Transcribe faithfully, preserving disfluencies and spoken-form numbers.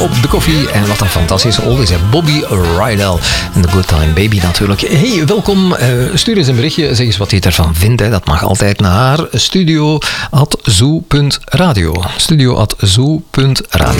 op de koffie. En wat een fantastische oldie is. Bobby Rydell en The Good Time Baby natuurlijk. Hey, welkom. Uh, stuur eens een berichtje. Zeg eens wat je ervan vindt. Hè. Dat mag altijd naar studio at zoo punt radio. studio at zoo punt radio.